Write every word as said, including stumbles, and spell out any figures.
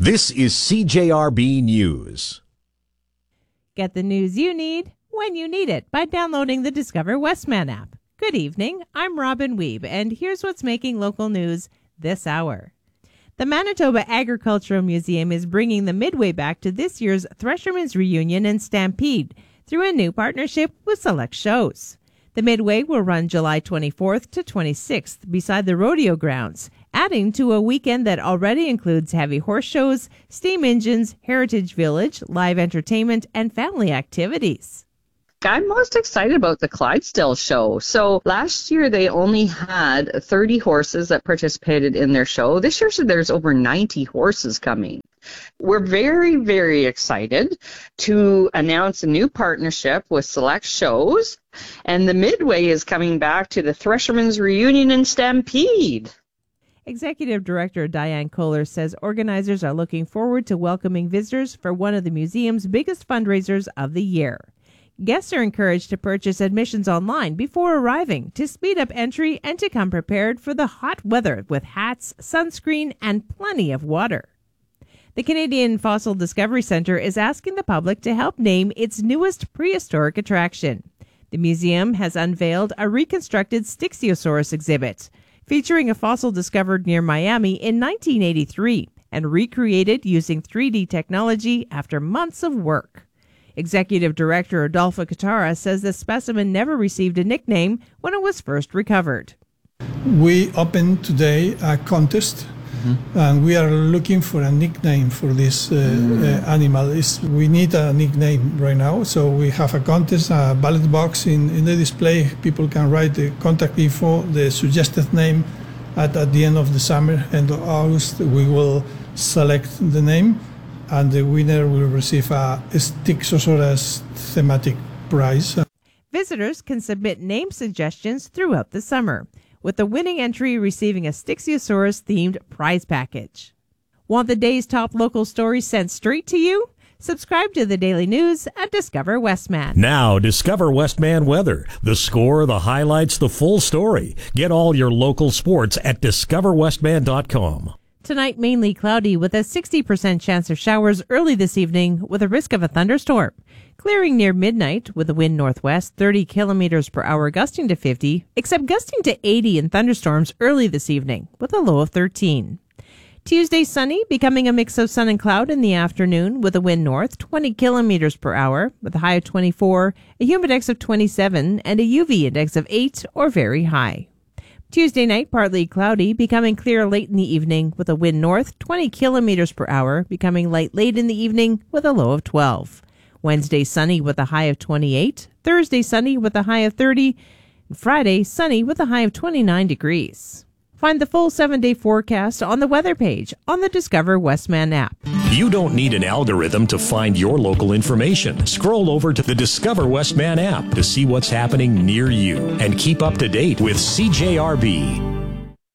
This is C J R B News. Get the news you need when you need it by downloading the Discover Westman app. Good evening, I'm Robin Weeb, and here's what's making local news this hour. The Manitoba Agricultural Museum is bringing the Midway back to this year's Threshermen's Reunion and Stampede through a new partnership with Select Shows. The Midway will run July twenty-fourth to twenty-sixth beside the rodeo grounds, adding to a weekend that already includes heavy horse shows, steam engines, heritage village, live entertainment, and family activities. I'm most excited about the Clydesdale show. So last year they only had thirty horses that participated in their show. This year there's over ninety horses coming. We're very, very excited to announce a new partnership with Select Shows, and the Midway is coming back to the Threshermen's Reunion and Stampede. Executive Director Diane Kohler says organizers are looking forward to welcoming visitors for one of the museum's biggest fundraisers of the year. Guests are encouraged to purchase admissions online before arriving to speed up entry and to come prepared for the hot weather with hats, sunscreen, and plenty of water. The Canadian Fossil Discovery Centre is asking the public to help name its newest prehistoric attraction. The museum has unveiled a reconstructed Stixiosaurus exhibit, featuring a fossil discovered near Miami in nineteen eighty-three and recreated using three D technology after months of work. Executive Director Adolfo Katara says the specimen never received a nickname when it was first recovered. We opened today a contest, mm-hmm. and we are looking for a nickname for this uh, mm-hmm. uh, animal. It's, we need a nickname right now, so we have a contest, a ballot box in, in the display. People can write the contact info, the suggested name. At, at the end of the summer, end of August, we will select the name, and the winner will receive a Stixiosaurus thematic prize. Visitors can submit name suggestions throughout the summer, with the winning entry receiving a Stixiosaurus-themed prize package. Want the day's top local stories sent straight to you? Subscribe to the Daily News at Discover Westman. Now, Discover Westman weather. The score, the highlights, the full story. Get all your local sports at discover westman dot com. Tonight, mainly cloudy with a sixty percent chance of showers early this evening with a risk of a thunderstorm. Clearing near midnight with a wind northwest thirty kilometers per hour gusting to fifty, except gusting to eighty in thunderstorms early this evening with a low of thirteen. Tuesday sunny, becoming a mix of sun and cloud in the afternoon with a wind north twenty kilometers per hour with a high of twenty-four, a humidex of twenty-seven, and a U V index of eight or very high. Tuesday night, partly cloudy, becoming clear late in the evening with a wind north twenty kilometers per hour, becoming light late in the evening with a low of twelve. Wednesday sunny with a high of twenty-eight, Thursday sunny with a high of thirty, and Friday sunny with a high of twenty-nine degrees. Find the full seven-day forecast on the weather page on the Discover Westman app. You don't need an algorithm to find your local information. Scroll over to the Discover Westman app to see what's happening near you and keep up to date with C J R B.